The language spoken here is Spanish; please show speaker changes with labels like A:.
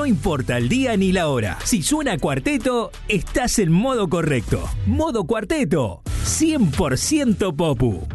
A: No importa el día ni la hora. Si suena Cuarteto, estás en modo correcto. Modo Cuarteto, 100% Popu.